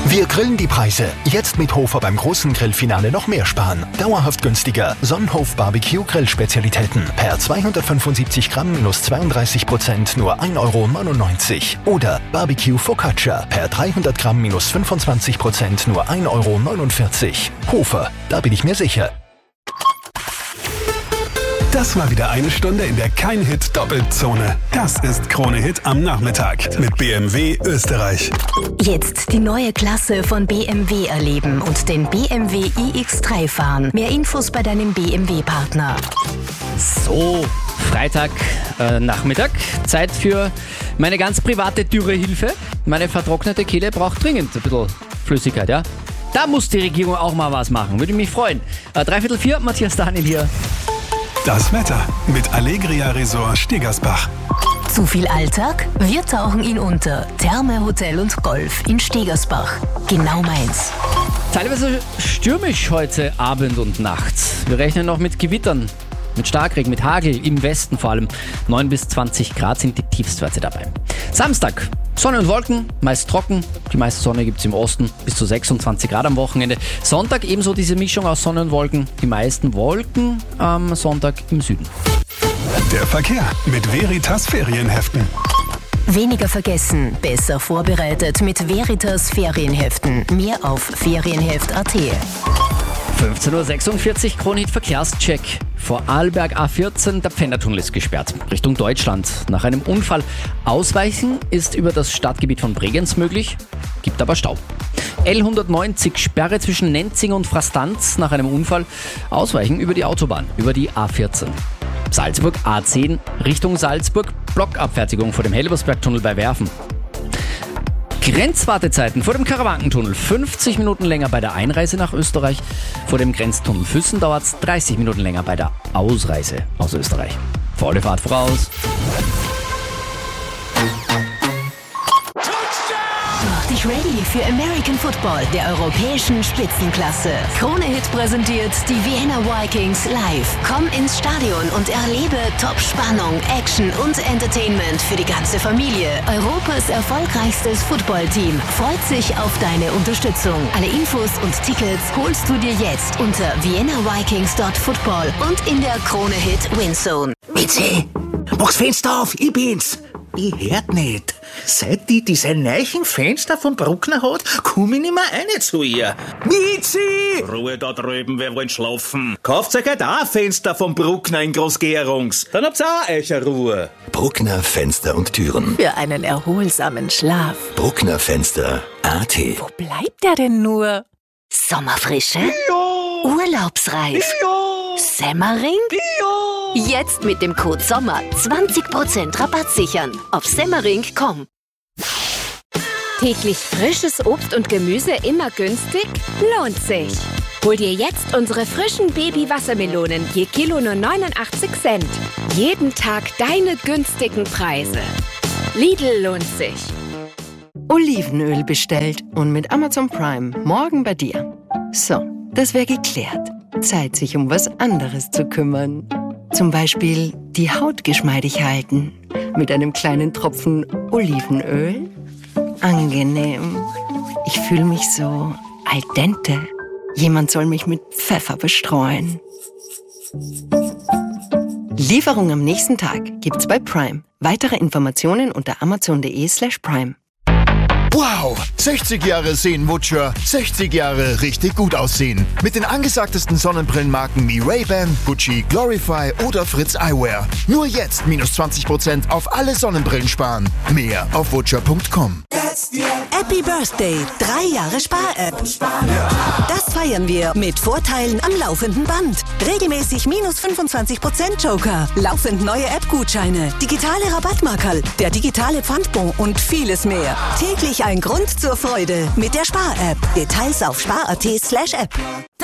Wir grillen die Preise. Jetzt mit Hofer beim großen Grillfinale noch mehr sparen. Dauerhaft günstiger. Sonnenhof Barbecue Grillspezialitäten. Per 275 Gramm minus 32% nur 1,99 €. Oder Barbecue Focaccia. Per 300 Gramm minus 25% nur 1,49 €. Hofer, da bin ich mir sicher. Das war wieder eine Stunde in der Kein-Hit-Doppelzone. Das ist Krone Hit am Nachmittag mit BMW Österreich. Jetzt die neue Klasse von BMW erleben und den BMW iX3 fahren. Mehr Infos bei deinem BMW-Partner. So, Freitag Nachmittag. Zeit für meine ganz private Dürrehilfe. Meine vertrocknete Kehle braucht dringend ein bisschen Flüssigkeit, ja? Da muss die Regierung auch mal was machen. Würde mich freuen. 3:15, Matthias Daniel hier. Das Wetter mit Allegria Resort Stegersbach. Zu viel Alltag? Wir tauchen ihn unter. Therme, Hotel und Golf in Stegersbach. Genau meins. Teilweise stürmisch heute Abend und Nacht. Wir rechnen noch mit Gewittern, mit Starkregen, mit Hagel, im Westen vor allem. 9 bis 20 Grad sind die Tiefstwerte dabei. Samstag, Sonne und Wolken, meist trocken. Die meiste Sonne gibt es im Osten, bis zu 26 Grad am Wochenende. Sonntag ebenso diese Mischung aus Sonne und Wolken. Die meisten Wolken am Sonntag im Süden. Der Verkehr mit Veritas Ferienheften. Weniger vergessen, besser vorbereitet mit Veritas Ferienheften. Mehr auf ferienheft.at. 15:46 Uhr, Krone Hit Verkehrscheck. Vor Arlberg A14, der Pfändertunnel ist gesperrt, Richtung Deutschland. Nach einem Unfall ausweichen ist über das Stadtgebiet von Bregenz möglich, gibt aber Stau. L190, Sperre zwischen Nenzing und Frastanz nach einem Unfall, ausweichen über die Autobahn, über die A14. Salzburg A10, Richtung Salzburg, Blockabfertigung vor dem Hellersbergtunnel bei Werfen. Grenzwartezeiten vor dem Karawankentunnel. 50 Minuten länger bei der Einreise nach Österreich. Vor dem Grenztunnel Füssen dauert es 30 Minuten länger bei der Ausreise aus Österreich. Volle Fahrt voraus. Mach dich ready für American Football der europäischen Spitzenklasse. Krone Hit präsentiert die Vienna Vikings live. Komm ins Stadion und erlebe Top-Spannung, Action und Entertainment für die ganze Familie. Europas erfolgreichstes Footballteam freut sich auf deine Unterstützung. Alle Infos und Tickets holst du dir jetzt unter viennavikings.football und in der Krone Hit Winzone. Mitzi, mach's Fenster auf, ich bin's. Ich hört nicht. Seit die diese neuen Fenster vom Bruckner hat, komm ich nicht mehr rein zu ihr. Mitzi! Ruhe da drüben, wir wollen schlafen. Kauft euch halt auch ein Fenster vom Bruckner in Großgärungs. Dann habt's auch eure Ruhe. Bruckner Fenster und Türen. Für einen erholsamen Schlaf. Bruckner Fenster AT. Wo bleibt er denn nur? Sommerfrische? Ja! Urlaubsreif? Ja! Semmering? Ja! Jetzt mit dem Code SOMMER 20% Rabatt sichern auf semmering.com. Täglich frisches Obst und Gemüse immer günstig? Lohnt sich! Hol dir jetzt unsere frischen Baby-Wassermelonen je Kilo nur 89 Cent. Jeden Tag deine günstigen Preise. Lidl lohnt sich. Olivenöl bestellt und mit Amazon Prime morgen bei dir. So, das wäre geklärt. Zeit, sich um was anderes zu kümmern. Zum Beispiel die Haut geschmeidig halten. Mit einem kleinen Tropfen Olivenöl. Angenehm. Ich fühle mich so al dente. Jemand soll mich mit Pfeffer bestreuen. Lieferung am nächsten Tag gibt's bei Prime. Weitere Informationen unter amazon.de/prime. Wow, 60 Jahre Seenwutscher, 60 Jahre richtig gut aussehen. Mit den angesagtesten Sonnenbrillenmarken wie Ray-Ban, Gucci, Glorify oder Fritz Eyewear. Nur jetzt minus 20% auf alle Sonnenbrillen sparen. Mehr auf wutscher.com. Happy Birthday, 3 Jahre Spar-App. Das feiern wir mit Vorteilen am laufenden Band. Regelmäßig minus 25% Joker, laufend neue App-Gutscheine, digitale Rabattmarkerl, der digitale Pfandbon und vieles mehr. Täglich ein Grund zur Freude mit der Spar-App. Details auf spar.at/app.